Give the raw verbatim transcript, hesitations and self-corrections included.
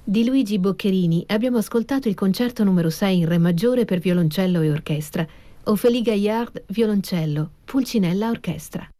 Di Luigi Boccherini abbiamo ascoltato il concerto numero sei in Re maggiore per violoncello e orchestra, Ophélie Gaillard violoncello, Pulcinella orchestra.